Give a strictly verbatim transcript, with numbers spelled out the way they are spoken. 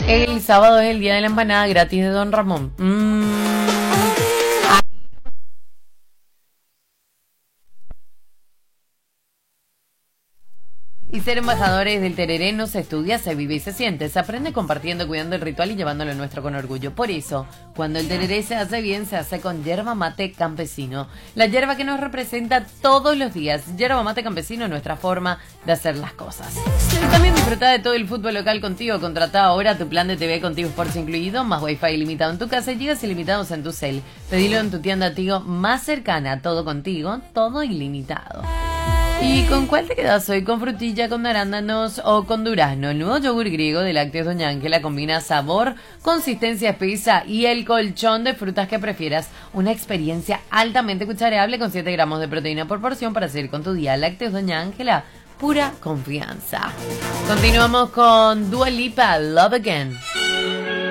El sábado es el día de la empanada gratis de Don Ramón. Mm. Y ser embajadores del tereré no se estudia, se vive y se siente. Se aprende compartiendo, cuidando el ritual y llevándolo nuestro con orgullo. Por eso, cuando el tereré se hace bien, se hace con yerba mate campesino. La yerba que nos representa todos los días. Yerba mate campesino es nuestra forma de hacer las cosas. Y también disfruta de todo el fútbol local contigo. Contrata ahora tu plan de T V con Tigo Sports incluido, más wifi ilimitado en tu casa y gigas ilimitados en tu cel. Pedilo en tu tienda Tigo más cercana. Todo contigo, todo ilimitado. ¿Y con cuál te quedas hoy? ¿Con frutilla, con arándanos o con durazno? El nuevo yogur griego de Lácteos Doña Ángela combina sabor, consistencia espesa y el colchón de frutas que prefieras. Una experiencia altamente cuchareable con siete gramos de proteína por porción para seguir con tu día. Lácteos Doña Ángela, pura confianza. Continuamos con Dua Lipa, Love Again.